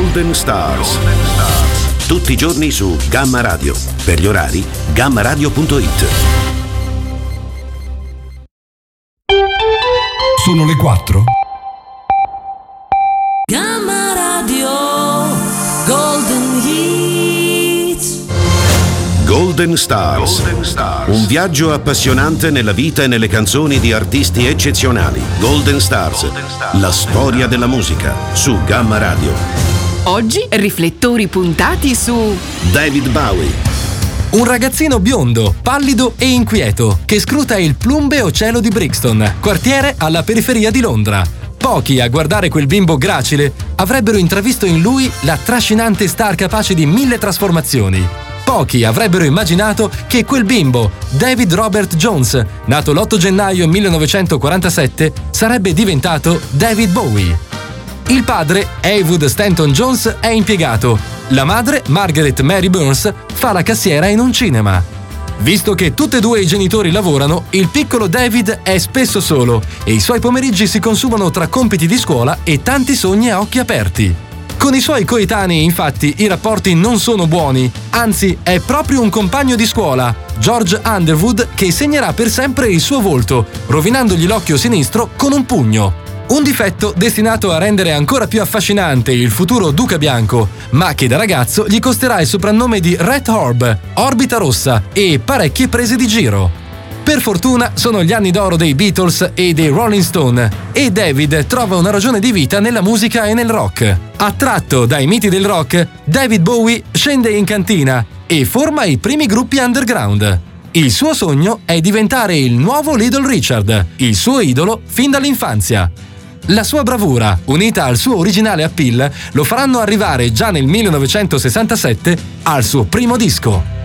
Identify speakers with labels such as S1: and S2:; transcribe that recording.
S1: Golden Stars. Tutti i giorni su Gamma Radio. Per gli orari, gammaradio.it.
S2: Sono le 4.
S3: Gamma Radio Golden Hits.
S1: Golden Stars. Un viaggio appassionante nella vita e nelle canzoni di artisti eccezionali. Golden Stars. La storia della musica su Gamma Radio.
S4: Oggi riflettori puntati su
S1: David Bowie.
S5: Un ragazzino biondo, pallido e inquieto che scruta il plumbeo cielo di Brixton, quartiere alla periferia di Londra. Pochi a guardare quel bimbo gracile avrebbero intravisto in lui la trascinante star capace di 1000 trasformazioni. Pochi avrebbero immaginato che quel bimbo, David Robert Jones, nato l'8 gennaio 1947, sarebbe diventato David Bowie. Il padre, Haywood Stanton Jones, è impiegato. La madre, Margaret Mary Burns, fa la cassiera in un cinema. Visto che tutti e due i genitori lavorano, il piccolo David è spesso solo e i suoi pomeriggi si consumano tra compiti di scuola e tanti sogni a occhi aperti. Con i suoi coetanei, infatti, i rapporti non sono buoni, anzi è proprio un compagno di scuola, George Underwood, che segnerà per sempre il suo volto, rovinandogli l'occhio sinistro con un pugno. Un difetto destinato a rendere ancora più affascinante il futuro Duca Bianco, ma che da ragazzo gli costerà il soprannome di Red Orb, orbita rossa, e parecchie prese di giro. Per fortuna sono gli anni d'oro dei Beatles e dei Rolling Stone, e David trova una ragione di vita nella musica e nel rock. Attratto dai miti del rock, David Bowie scende in cantina e forma i primi gruppi underground. Il suo sogno è diventare il nuovo Little Richard, il suo idolo fin dall'infanzia. La sua bravura, unita al suo originale appeal, lo faranno arrivare già nel 1967 al suo primo disco.